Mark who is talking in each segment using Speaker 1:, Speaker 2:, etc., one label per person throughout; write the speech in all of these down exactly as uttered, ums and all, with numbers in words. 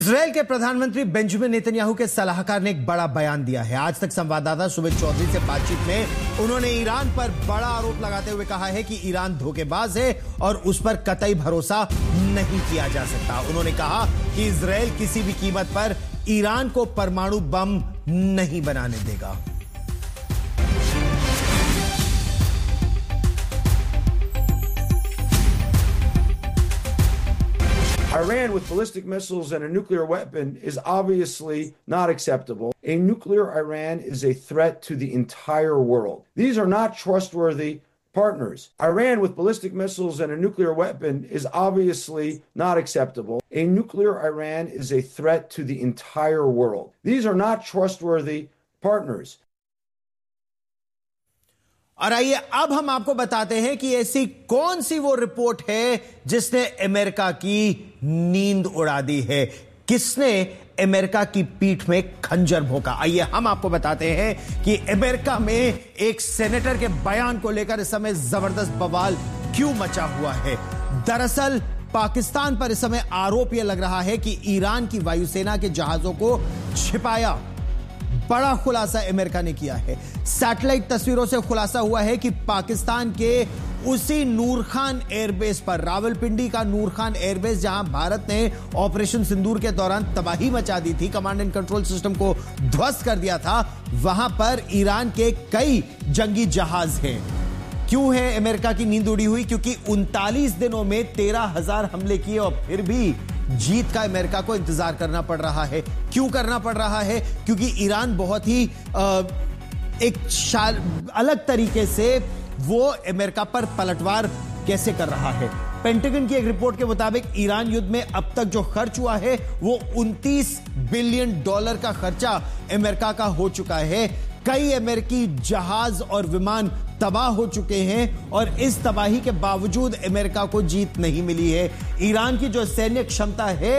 Speaker 1: Israel के प्रधानमंत्री Benjamin Netanyahu के सलाहकार ने एक बड़ा बयान दिया है। आज तक संवाददाता सुमित चौधरी से बातचीत में उन्होंने ईरान पर बड़ा आरोप लगाते हुए कहा है कि ईरान धोखेबाज है और उस पर कतई भरोसा नहीं किया जा सकता। उन्होंने कहा कि इजराइल किसी भी कीमत पर ईरान को परमाणु बम नहीं बनाने देगा।
Speaker 2: Iran with ballistic missiles and a nuclear weapon is obviously not acceptable. A nuclear Iran is a threat to the entire world. These are not trustworthy partners. Iran with ballistic missiles and a nuclear weapon is obviously not acceptable. A nuclear Iran is a threat to the entire world. These are not trustworthy partners.
Speaker 1: और आइए अब हम आपको बताते हैं कि ऐसी कौन सी वो रिपोर्ट है जिसने अमेरिका की नींद उड़ा दी है, किसने अमेरिका की पीठ में खंजर भोंका। आइए हम आपको बताते हैं कि अमेरिका में एक सेनेटर के बयान को लेकर इस समय जबरदस्त बवाल क्यों मचा हुआ है। दरअसल पाकिस्तान पर इस समय आरोप यह लग रहा है कि ईरान की वायुसेना के जहाजों को छिपाया। बड़ा खुलासा अमेरिका ने किया है। सैटेलाइट तस्वीरों से खुलासा हुआ है कि पाकिस्तान के उसी नूर खान एयरबेस पर, रावलपिंडी का नूर खान एयरबेस, जहां भारत ने ऑपरेशन सिंदूर के दौरान तबाही मचा दी थी, कमांड एंड कंट्रोल सिस्टम को ध्वस्त कर दिया था, वहां पर ईरान के कई जंगी जहाज हैं। क्यों है अमेरिका की नींद उड़ी हुई? क्योंकि उनतालीस दिनों में तेरह हजार हमले किए और फिर भी जीत का अमेरिका को इंतजार करना पड़ रहा है। क्यों करना पड़ रहा है? क्योंकि ईरान बहुत ही आ, एक अलग तरीके से वो अमेरिका पर पलटवार कैसे कर रहा है। पेंटागन की एक रिपोर्ट के मुताबिक ईरान युद्ध में अब तक जो खर्च हुआ है वो उनतीस बिलियन डॉलर का खर्चा अमेरिका का हो चुका है। कई अमेरिकी जहाज और विमान तबाह हो चुके हैं और इस तबाही के बावजूद अमेरिका को जीत नहीं मिली है। ईरान की जो सैन्य क्षमता है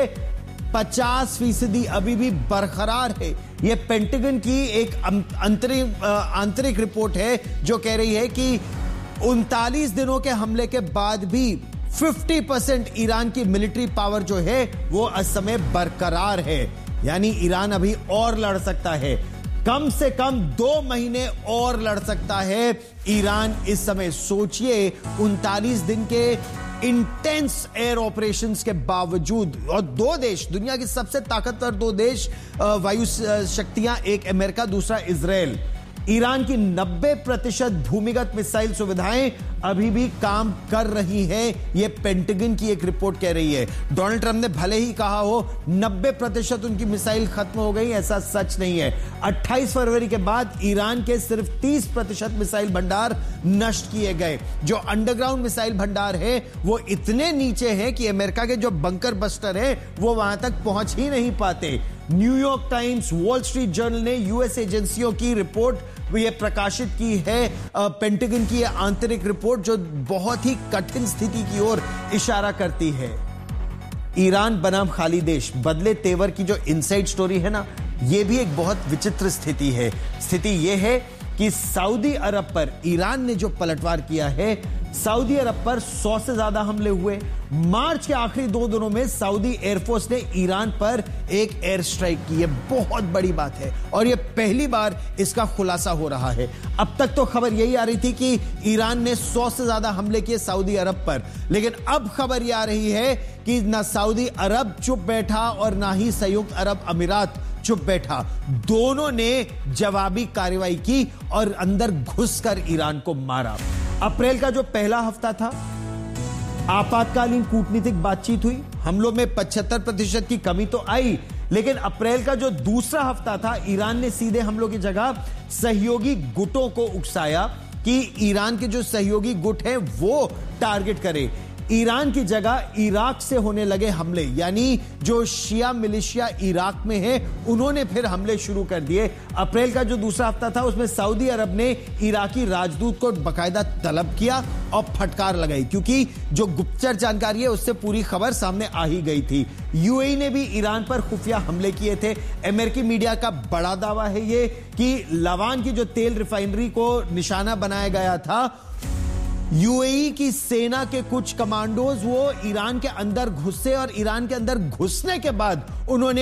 Speaker 1: पचास फीसदी अभी भी बरकरार है। यह पेंटागन की एक आंतरिक आंतरिक रिपोर्ट है जो कह रही है कि उनतालीस दिनों के हमले के बाद भी पचास परसेंट ईरान की मिलिट्री पावर जो है वो इस समय बरकरार है। यानी ईरान अभी और लड़ सकता है, कम से कम दो महीने और लड़ सकता है ईरान इस समय। सोचिए, उनतालीस दिन के इंटेंस एयर ऑपरेशंस के बावजूद, और दो देश, दुनिया की सबसे ताकतवर दो देश वायु शक्तियां, एक अमेरिका दूसरा इजराइल, ईरान की नब्बे प्रतिशत भूमिगत मिसाइल सुविधाएं अभी भी काम कर रही हैं, यह पेंटागन की एक रिपोर्ट कह रही है। डोनाल्ड ट्रंप ने भले ही कहा हो नब्बे प्रतिशत उनकी मिसाइल खत्म हो गई, ऐसा सच नहीं है। अट्ठाईस फरवरी के बाद ईरान के सिर्फ तीस प्रतिशत मिसाइल भंडार नष्ट किए गए। जो अंडरग्राउंड मिसाइल भंडार है वो इतने नीचे हैं कि अमेरिका के जो बंकर बस्टर है वो वहां तक पहुंच ही नहीं पाते। New York times, wall street journal ने यूएस एजेंसियों की रिपोर्ट ये प्रकाशित की है, पेंटागन की आंतरिक रिपोर्ट, जो बहुत ही कठिन स्थिति की ओर इशारा करती है। ईरान बनाम खाली देश, बदले तेवर की जो इनसाइड स्टोरी है ना, ये भी एक बहुत विचित्र स्थिति है। स्थिति ये है कि सऊदी अरब पर ईरान ने जो पलटवार किया है, सऊदी अरब पर सौ से ज्यादा हमले हुए। मार्च के आखिरी दो दिनों में सऊदी एयरफोर्स ने ईरान पर एक एयर स्ट्राइक की है। बहुत बड़ी बात है और यह पहली बार इसका खुलासा हो रहा है। अब तक तो खबर यही आ रही थी कि ईरान ने सौ से ज्यादा हमले किए सऊदी अरब पर, लेकिन अब खबर यह आ रही है कि ना सऊदी अरब चुप बैठा और ना ही संयुक्त अरब अमीरात चुप बैठा। दोनों ने जवाबी कार्रवाई की और अंदर घुसकर ईरान को मारा। अप्रैल का जो पहला हफ्ता था, आपातकालीन कूटनीतिक बातचीत हुई, हमलों में पचहत्तर प्रतिशत की कमी तो आई, लेकिन अप्रैल का जो दूसरा हफ्ता था, ईरान ने सीधे हमलों की जगह सहयोगी गुटों को उकसाया कि ईरान के जो सहयोगी गुट हैं वो टारगेट करे। ईरान की जगह इराक से होने लगे हमले, यानी जो शिया मिलिशिया इराक में है उन्होंने फिर हमले शुरू कर दिए। अप्रैल का जो दूसरा हफ्ता था उसमें सऊदी अरब ने इराकी राजदूत को बाकायदा तलब किया और फटकार लगाई, क्योंकि जो गुप्तचर जानकारी है उससे पूरी खबर सामने आ ही गई थी। यूएई ने भी ईरान पर खुफिया हमले किए थे। अमेरिकी मीडिया का बड़ा दावा है ये कि लवान की जो तेल रिफाइनरी को निशाना बनाया गया था यूएई की सेना के कुछ कमांडोज वो ईरान के अंदर घुसे और ईरान के अंदर घुसने के बाद उन्होंने